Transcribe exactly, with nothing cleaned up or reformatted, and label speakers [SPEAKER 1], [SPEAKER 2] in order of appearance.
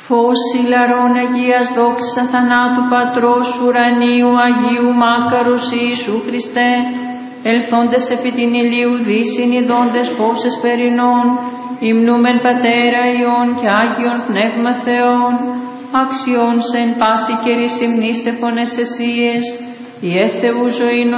[SPEAKER 1] Φως ηλαρών Αγίας δόξης αθανάτου Πατρός ουρανίου Αγίου Μάκαρος Ιησού Χριστέ, ελθόντες επί την ηλίου δύσιν ειδώντες φως εσπερινών, υμνούμεν Πατέρα Υιόν και Άγιον Πνεύμα Θεόν, αξιών σε εν πάση καιρή συμνήστε φωνές εσίες, η έθεου ζωήν